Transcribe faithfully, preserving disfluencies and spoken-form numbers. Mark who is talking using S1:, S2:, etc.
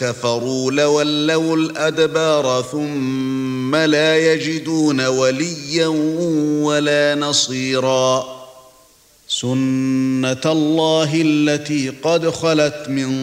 S1: كفروا لولوا الأدبار ثم لا يجدون وليا ولا نصيرا سنة الله التي قد خلت من